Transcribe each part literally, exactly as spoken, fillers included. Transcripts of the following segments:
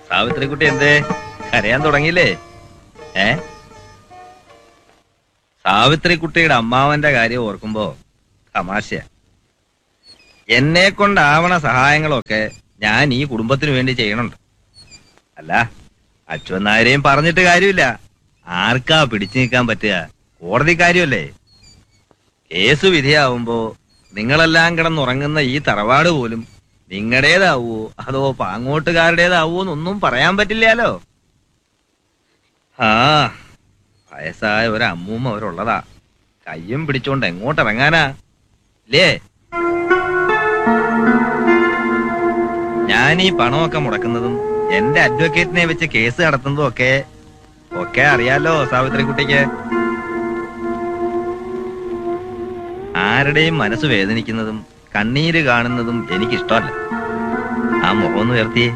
സാവിത്രിക്കുട്ടി എന്തേ കരയാൻ തുടങ്ങിയില്ലേ? ഏ സാവിത്രിക്കുട്ടിയുടെ അമ്മാവന്റെ കാര്യം ഓർക്കുമ്പോ തമാശ. എന്നെ കൊണ്ടാവണ സഹായങ്ങളൊക്കെ ഞാൻ ഈ കുടുംബത്തിന് വേണ്ടി ചെയ്യണുണ്ട്. അല്ല, അച്ഛൻ നായരെയും പറഞ്ഞിട്ട് കാര്യമില്ല. ആർക്കാ പിടിച്ചു നിൽക്കാൻ പറ്റുക? കോടതി കാര്യമല്ലേ. കേസ് വിധിയാവുമ്പോ നിങ്ങളെല്ലാം കിടന്നുറങ്ങുന്ന ഈ തറവാട് പോലും നിങ്ങളുടേതാവോ അതോ പാങ്ങോട്ടുകാരുടേതാവോ എന്നൊന്നും പറയാൻ പറ്റില്ലല്ലോ. ആ വയസ്സായ ഒരമ്മൂമ്മ അവരുള്ളതാ. കയ്യും പിടിച്ചോണ്ട് എങ്ങോട്ടിറങ്ങാനാ ലേ? ഞാൻ ഈ പണമൊക്കെ മുടക്കുന്നതും എന്റെ അഡ്വക്കേറ്റിനെ വെച്ച് കേസ് നടത്തുന്നതും ഒക്കെ ഒക്കെ അറിയാലോ സാവിത്രിക്കുട്ടിക്ക്. ആരുടെയും മനസ്സ് വേദനിക്കുന്നതും കണ്ണീര് കാണുന്നതും എനിക്കിഷ്ടമല്ല. ആ മുഖം ഒന്ന് ഉയർത്തിയേ.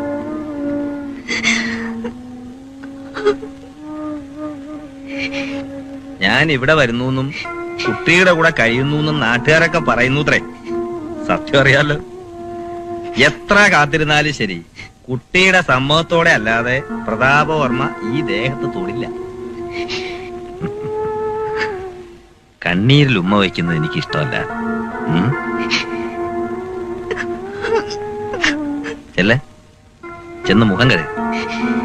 ഞാൻ ഇവിടെ വരുന്നു കുട്ടിയുടെ കൂടെ കഴിയുന്നു എന്നും നാട്ടുകാരൊക്കെ പറയുന്നൂത്രേ. സത്യം അറിയാലോ. എത്ര കാത്തിരുന്നാലും ശരി, കുട്ടിയുടെ സമ്മതത്തോടെ അല്ലാതെ പ്രതാപവർമ്മ ഈ ദേഹത്ത് തൊടില്ല. കണ്ണീരിൽ ഉമ്മ വയ്ക്കുന്നത് എനിക്കിഷ്ടമല്ല. ചെല്ലേ ചെന്ന് മുഖം കഴുക്.